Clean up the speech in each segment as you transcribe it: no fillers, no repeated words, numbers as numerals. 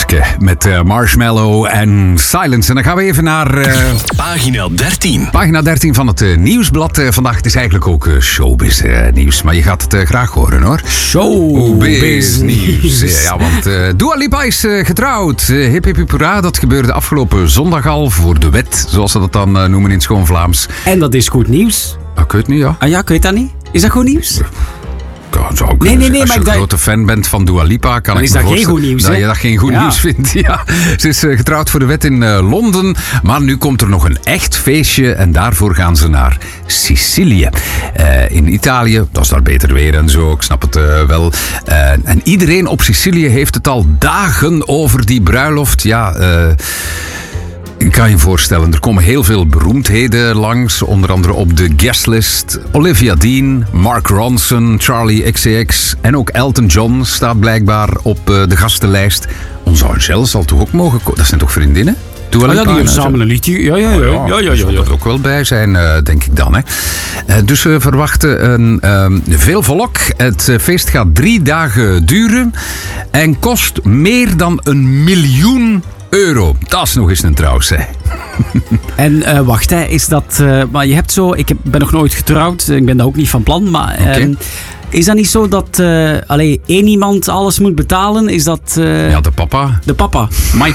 nummerke met Marshmallow en Silence. En dan gaan we even naar... Pagina 13. Pagina 13 van het nieuwsblad. Vandaag het is eigenlijk ook showbiz nieuws. Maar je gaat het graag horen, hoor. Showbiz nieuws. Ja, want Dua Lipa is getrouwd. Hip hip hip hoera. Dat gebeurde afgelopen zondag al voor de wet. Zoals ze dat dan noemen in schoon Vlaams. En dat is goed nieuws. Ik weet niet, ja. Ah ja, ik weet dat niet. Is dat goed nieuws? Ja, zou kunnen. Nee, als maar je een grote fan bent van Dua Lipa, kan dan ik is me dat geen voorstellen goed nieuws, dat hè? je dat geen goed nieuws vindt. Ja. Ze is getrouwd voor de wet in Londen, maar nu komt er nog een echt feestje en daarvoor gaan ze naar Sicilië. In Italië, dat is daar beter weer en zo, ik snap het wel. En iedereen op Sicilië heeft het al dagen over die bruiloft. Ja, ik kan je voorstellen, er komen heel veel beroemdheden langs. Onder andere op de guestlist. Olivia Dean, Mark Ronson, Charlie XCX en ook Elton John staat blijkbaar op de gastenlijst. Onze Angèle zal toch ook mogen komen? Dat zijn toch vriendinnen? Die hebben samen een liedje. Ja. Zal er ook wel bij zijn, denk ik dan. Hè. Dus we verwachten veel volk. Het feest gaat 3 dagen duren en kost meer dan €1 miljoen. Dat is nog eens een trouw, zeg. En wacht, hè, is dat... maar je hebt zo... Ik ben nog nooit getrouwd. Ik ben daar ook niet van plan. Maar is dat niet zo dat één iemand alles moet betalen? Is dat... Ja, de papa. De papa. Mike.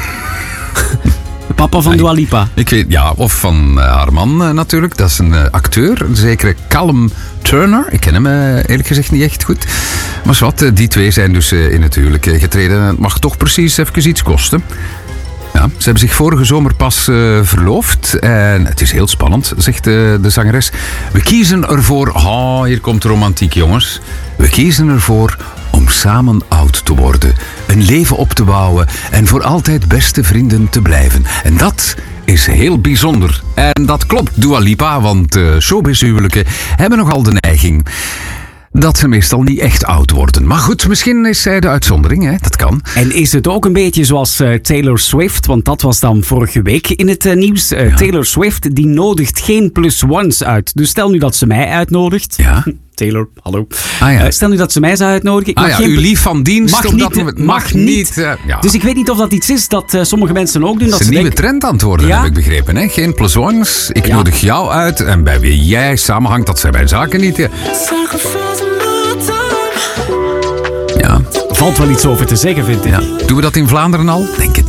De papa van Dua Lipa. Ik weet, ja, of van haar man natuurlijk. Dat is een acteur, een zekere Callum Turner. Ik ken hem eerlijk gezegd niet echt goed. Maar zwart, die twee zijn dus in het huwelijk getreden. Het mag toch precies even iets kosten. Ja, ze hebben zich vorige zomer pas verloofd. En het is heel spannend, zegt de zangeres. We kiezen ervoor... hier komt de romantiek, jongens. We kiezen ervoor om samen oud te worden. Een leven op te bouwen. En voor altijd beste vrienden te blijven. En dat is heel bijzonder. En dat klopt, Dua Lipa. Want showbizhuwelijken hebben nogal de neiging dat ze meestal niet echt oud worden. Maar goed, misschien is zij de uitzondering, hè? Dat kan. En is het ook een beetje zoals Taylor Swift? Want dat was dan vorige week in het nieuws. Taylor Swift, die nodigt geen +1's uit. Dus stel nu dat ze mij uitnodigt. Ja. Taylor, hallo. Ja. Stel nu dat ze mij zou uitnodigen. Uw lief van dienst. Mag niet. Ja. Dus ik weet niet of dat iets is dat sommige mensen ook doen. Dat is een nieuwe trend aan het worden, heb ik begrepen. Hè? Geen +1's. Ik nodig jou uit. En bij wie jij samenhangt, dat zijn mijn zaken niet. Hè? Ja. Valt wel iets over te zeggen, vind ik. Ja. Doen we dat in Vlaanderen al? Denk het